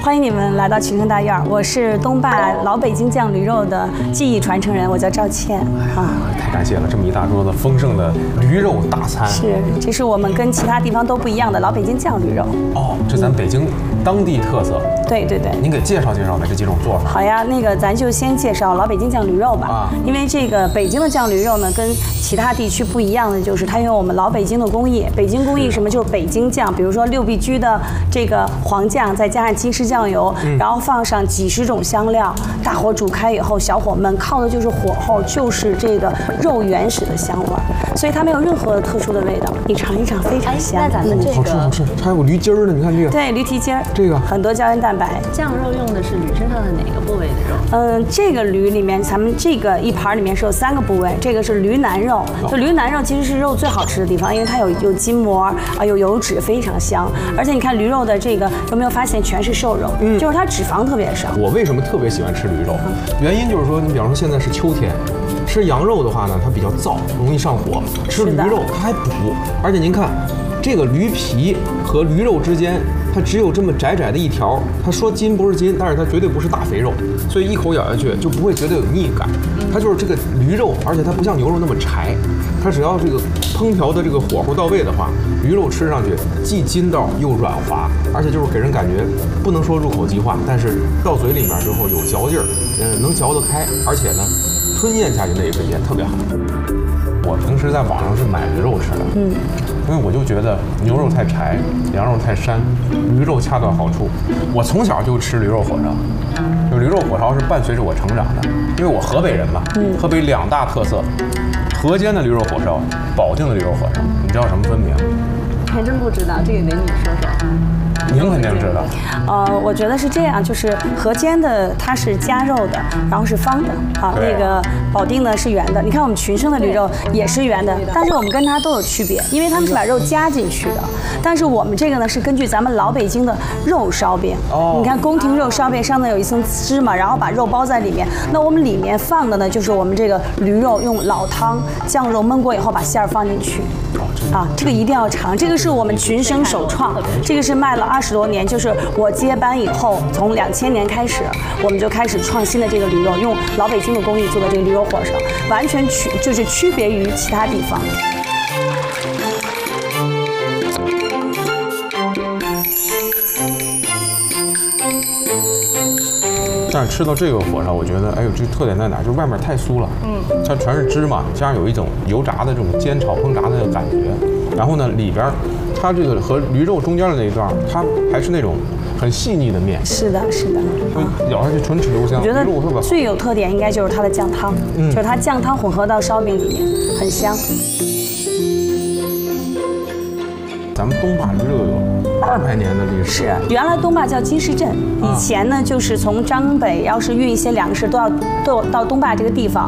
欢迎你们来到群生大院儿，我是东坝老北京酱驴肉的技艺传承人，我叫赵倩啊。 太感谢了，这么一大桌子丰盛的驴肉大餐。 是，这是我们跟其他地方都不一样的老北京酱驴肉。 哦，这咱北京当地特色。 对对对。 您给介绍介绍呗，这几种做法。 好呀，那个咱就先介绍老北京酱驴肉吧。啊。因为这个北京的酱驴肉呢，跟其他地区不一样的就是它用我们老北京的工艺。北京工艺什么？就是北京酱，比如说六必居的这个黄酱，再加上金狮酱油，然后放上几十种香料，大火煮开以后，小火焖，靠的就是火候，就是这个肉原始的香味儿，所以它没有任何特殊的味道。你尝一尝，非常香。 那咱们这个好吃好吃，还有驴筋儿呢，你看这个。 对，驴蹄筋儿， 这个很多胶原蛋白。 酱肉用的是驴身上的哪个部位的肉？ 这个驴里面，咱们这个一盘里面是有3个部位，这个是驴腩肉，就驴腩肉其实是肉最好吃的地方，因为它有筋膜啊，有油脂，非常香。而且你看驴肉的这个，有没有发现全是瘦肉？就是它脂肪特别少。 我为什么特别喜欢吃驴肉？原因就是说，你比方说现在是秋天，吃羊肉的话呢，它比较燥，容易上火；吃驴肉它还补，而且您看，这个驴皮和驴肉之间，它只有这么窄窄的一条。它说筋不是筋，但是它绝对不是大肥肉，所以一口咬下去就不会觉得有腻感。它就是这个驴肉，而且它不像牛肉那么柴，它只要这个烹调的这个火候到位的话，驴肉吃上去既筋道又软滑，而且就是给人感觉不能说入口即化，但是到嘴里面之后有嚼劲儿，能嚼得开，而且呢，吞咽下去那一瞬间特别好。我平时在网上是买驴肉吃的，因为我就觉得牛肉太柴，羊肉太膻，驴肉恰到好处。我从小就吃驴肉火烧，就驴肉火烧是伴随着我成长的，因为我河北人嘛，河北2大特色，河间的驴肉火烧，保定的驴肉火烧，你知道什么分别吗？ 还真不知道，这个得你说说。 您肯定知道。 我觉得是这样，就是河间的它是夹肉的，然后是方的啊，那个保定呢是圆的。你看我们群生的驴肉也是圆的，但是我们跟它都有区别，因为他们是把肉夹进去的，但是我们这个呢是根据咱们老北京的肉烧饼。你看宫廷肉烧饼上头有一层芝麻，然后把肉包在里面，那我们里面放的呢就是我们这个驴肉用老汤酱肉焖过以后把馅儿放进去。啊，这个一定要尝，这个是我们群生首创，这个是卖了20多年，就是我接班以后，从2000年开始，我们就开始创新的这个驴肉，用老北京的工艺做的这个驴肉火烧，完全就是区别于其他地方。 但是吃到这个火烧，我觉得，哎呦，这特点在哪？就是外面太酥了，它全是芝麻，加上有一种油炸的这种煎炒烹炸的那个感觉。然后呢，里边它这个和驴肉中间的那一段，它还是那种很细腻的面。是的，是的。咬下去纯齿留香。我觉得最有特点应该就是它的酱汤，就是它酱汤混合到烧饼里面，很香。 咱们东坝驴肉有200年的历史。 是，原来东坝叫金市镇，以前呢就是从张北要是运一些粮食都要到东坝这个地方，